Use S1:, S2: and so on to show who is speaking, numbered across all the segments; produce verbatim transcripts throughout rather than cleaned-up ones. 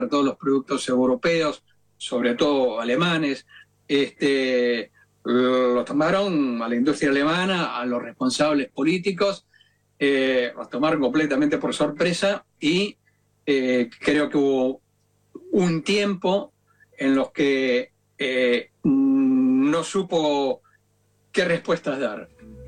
S1: todos los productos europeos, sobre todo alemanes. Este, los tomaron a la industria alemana, a los responsables políticos, eh, los tomaron completamente por sorpresa y eh, creo que hubo un tiempo en los que eh, no supo qué respuestas dar.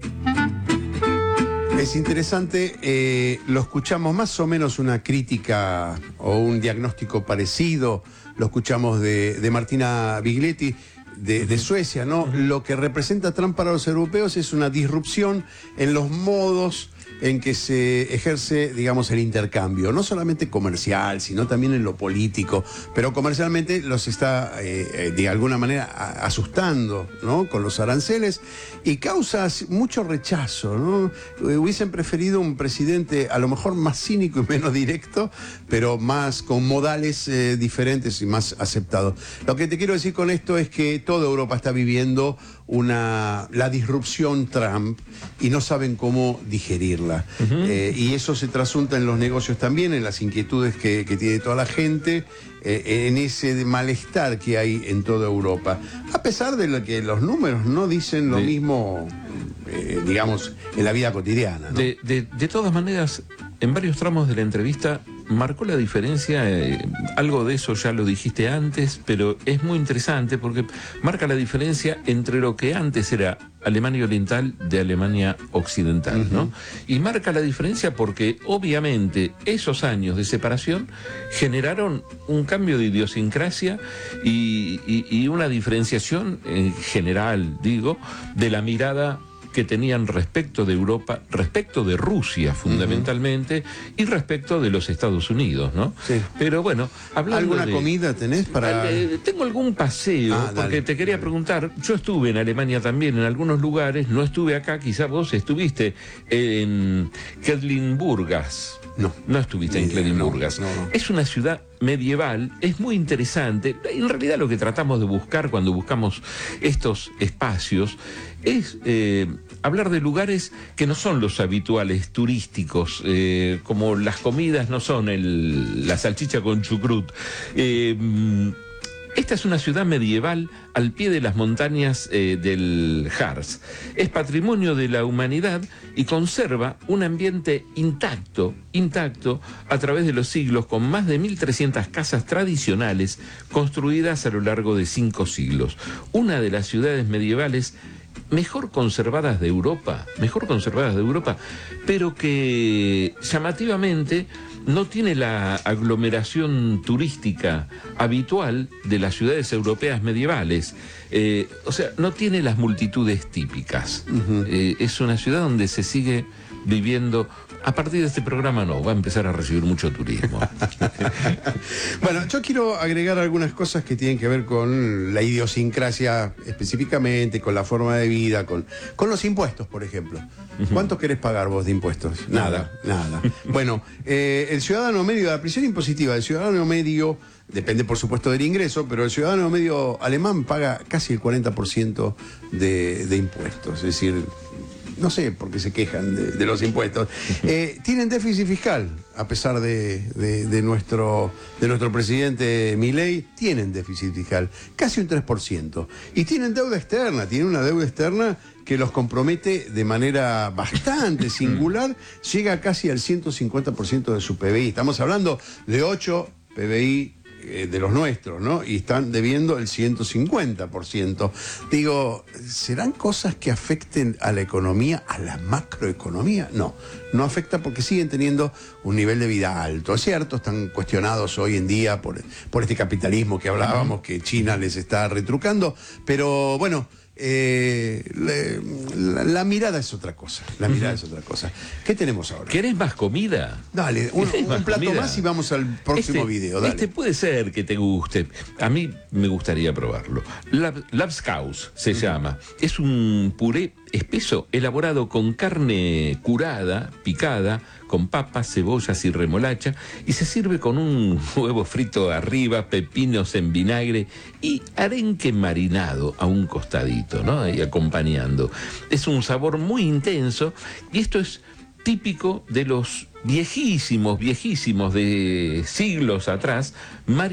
S2: Es interesante, eh, lo escuchamos más o menos una crítica o un diagnóstico parecido, lo escuchamos de, de Martina Biglietti, de, de Suecia, ¿no? Lo que representa Trump para los europeos es una disrupción en los modos en que se ejerce, digamos, el intercambio, no solamente comercial, sino también en lo político, pero comercialmente los está, eh, de alguna manera, a, asustando, ¿no?, con los aranceles, y causa mucho rechazo, ¿no? Hubiesen preferido un presidente a lo mejor más cínico y menos directo, pero más con modales eh, diferentes y más aceptados. Lo que te quiero decir con esto es que toda Europa está viviendo una, la disrupción Trump y no saben cómo digerirla. Uh-huh. eh, y eso se trasunta en los negocios también, en las inquietudes que, que tiene toda la gente, eh, en ese malestar que hay en toda Europa. A pesar de lo que los números no dicen lo de, mismo, eh, digamos, en la vida cotidiana, ¿no?
S3: De, de, de todas maneras, en varios tramos de la entrevista marcó la diferencia, eh, algo de eso ya lo dijiste antes, pero es muy interesante porque marca la diferencia entre lo que antes era Alemania Oriental de Alemania Occidental, ¿no? Uh-huh. Y marca la diferencia porque obviamente esos años de separación generaron un cambio de idiosincrasia y, y, y una diferenciación en general, digo, de la mirada que tenían respecto de Europa, respecto de Rusia fundamentalmente, uh-huh, y respecto de los Estados Unidos, ¿no? Sí. Pero bueno, hablando
S2: ¿alguna
S3: de,
S2: comida tenés para...?
S3: Eh, tengo algún paseo, ah, porque dale, te quería dale. preguntar, yo estuve en Alemania también, en algunos lugares, no estuve acá, quizás vos estuviste en Quedlinburgas.
S2: No.
S3: No estuviste en Quedlinburgas.
S2: No, no, no.
S3: Es una ciudad medieval, es muy interesante. En realidad lo que tratamos de buscar cuando buscamos estos espacios es eh, hablar de lugares que no son los habituales turísticos, eh, como las comidas no son el, la salchicha con chucrut. Eh, Esta es una ciudad medieval al pie de las montañas eh, del Harz. Es patrimonio de la humanidad y conserva un ambiente intacto, intacto a través de los siglos, con más de mil trescientas casas tradicionales construidas a lo largo de cinco siglos. Una de las ciudades medievales mejor conservadas de Europa, mejor conservadas de Europa, pero que llamativamente no tiene la aglomeración turística habitual de las ciudades europeas medievales. Eh, o sea, no tiene las multitudes típicas. Uh-huh. Eh, es una ciudad donde se sigue viviendo. A partir de este programa no, va a empezar a recibir mucho turismo.
S2: Bueno, yo quiero agregar algunas cosas que tienen que ver con la idiosincrasia específicamente, con la forma de vida, con, con los impuestos, por ejemplo. Uh-huh. ¿Cuánto querés pagar vos de impuestos? Nada, nada. nada. Bueno, eh, el ciudadano medio, la prisión impositiva del ciudadano medio, depende por supuesto del ingreso, pero el ciudadano medio alemán paga casi el cuarenta por ciento de, de impuestos, es decir... No sé por qué se quejan de, de los impuestos. Eh, tienen déficit fiscal, a pesar de, de, de, nuestro, de nuestro presidente Milei, tienen déficit fiscal, casi un tres por ciento. Y tienen deuda externa, tienen una deuda externa que los compromete de manera bastante singular, llega casi al ciento cincuenta por ciento de su P B I. Estamos hablando de ocho P B I de los nuestros, ¿no? Y están debiendo el ciento cincuenta por ciento. Digo, ¿serán cosas que afecten a la economía, a la macroeconomía? No, no afecta porque siguen teniendo un nivel de vida alto. Es cierto, están cuestionados hoy en día por, por este capitalismo que hablábamos, que China les está retrucando, pero bueno... Eh, le, la, la mirada es otra cosa. La mirada uh-huh. es otra cosa. ¿Qué tenemos ahora?
S3: ¿Querés más comida?
S2: Dale, un, un
S3: más
S2: plato
S3: comida?
S2: más y vamos al próximo
S3: este,
S2: video. Dale.
S3: Este puede ser que te guste. A mí me gustaría probarlo. Lab, Labskaus se uh-huh. llama. Es un puré espeso elaborado con carne curada, picada, con papas, cebollas y remolacha, y se sirve con un huevo frito arriba, pepinos en vinagre y arenque marinado a un costadito, ¿no? Y acompañando. Es un sabor muy intenso, y esto es típico de los viejísimos, viejísimos de siglos atrás,